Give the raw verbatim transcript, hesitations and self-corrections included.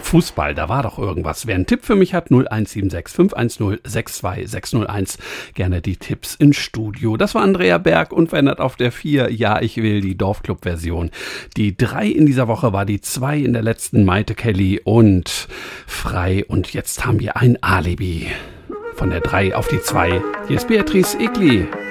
Fußball, da war doch irgendwas. Wer einen Tipp für mich hat, null eins sieben sechs fünf eins null sechs zwei sechs null eins. Gerne die Tipps ins Studio. Das war Andrea Berg, unverändert auf der vier. Ja, ich will die Dorfclub-Version. Die drei in dieser Woche war die zwei in der letzten, Maite Kelly und Frei. Und jetzt haben wir ein Alibi. Von der drei auf die zwei. Hier ist Beatrice Egli.